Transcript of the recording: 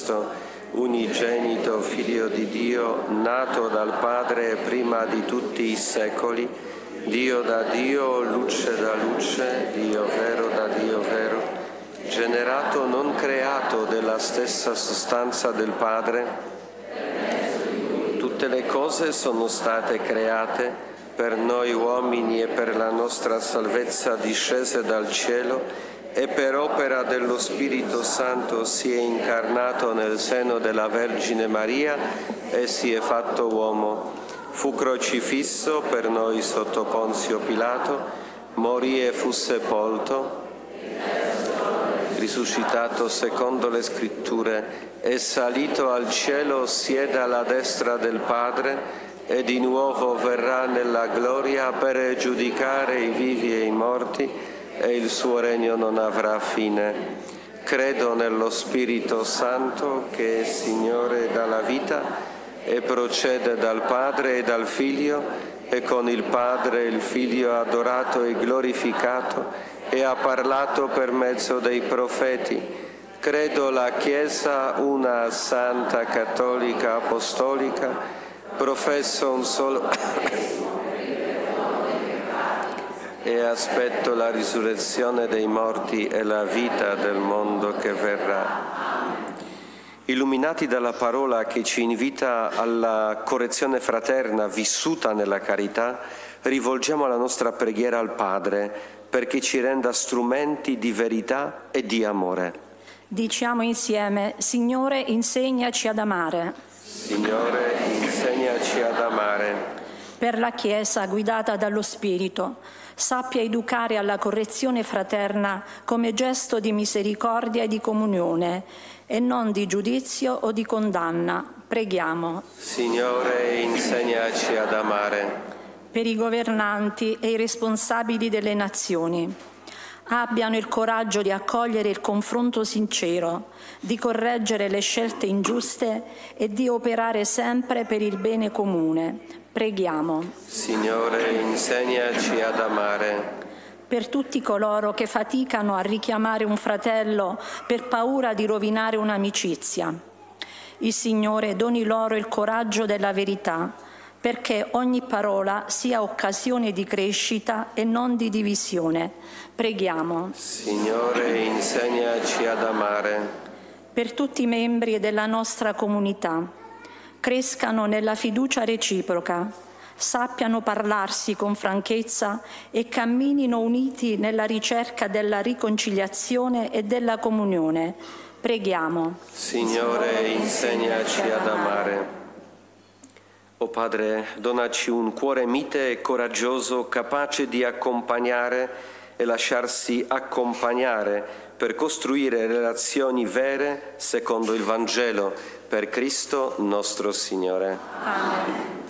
Cristo, unigenito Figlio di Dio, nato dal Padre prima di tutti i secoli, Dio da Dio, luce da luce, Dio vero da Dio vero, generato non creato della stessa sostanza del Padre. Tutte le cose sono state create per noi uomini e per la nostra salvezza discese dal cielo, e per opera dello Spirito Santo si è incarnato nel seno della Vergine Maria e si è fatto uomo. Fu crocifisso per noi sotto Ponzio Pilato, morì e fu sepolto, risuscitato secondo le Scritture, è salito al cielo, siede alla destra del Padre e di nuovo verrà nella gloria per giudicare i vivi e i morti, e il suo regno non avrà fine. Credo nello Spirito Santo che è Signore dalla vita e procede dal Padre e dal Figlio, e con il Padre e il Figlio ha adorato e glorificato e ha parlato per mezzo dei profeti. Credo la Chiesa una santa, cattolica, apostolica, professo un solo e aspetto la risurrezione dei morti e la vita del mondo che verrà. Illuminati dalla parola che ci invita alla correzione fraterna vissuta nella carità, rivolgiamo la nostra preghiera al Padre perché ci renda strumenti di verità e di amore. Diciamo insieme: Signore, insegnaci ad amare. Signore, insegnaci ad amare. Per la Chiesa guidata dallo Spirito, sappia educare alla correzione fraterna come gesto di misericordia e di comunione, e non di giudizio o di condanna. Preghiamo. Signore, insegnaci ad amare. Per i governanti e i responsabili delle nazioni, abbiano il coraggio di accogliere il confronto sincero, di correggere le scelte ingiuste e di operare sempre per il bene comune. Preghiamo. Signore, insegnaci ad amare. Per tutti coloro che faticano a richiamare un fratello per paura di rovinare un'amicizia, il Signore doni loro il coraggio della verità, perché ogni parola sia occasione di crescita e non di divisione. Preghiamo. Signore, insegnaci ad amare. Per tutti i membri della nostra comunità, crescano nella fiducia reciproca, sappiano parlarsi con franchezza e camminino uniti nella ricerca della riconciliazione e della comunione. Preghiamo. Signore, insegnaci ad amare. O Padre, donaci un cuore mite e coraggioso, capace di accompagnare e lasciarsi accompagnare per costruire relazioni vere secondo il Vangelo, per Cristo nostro Signore. Amen.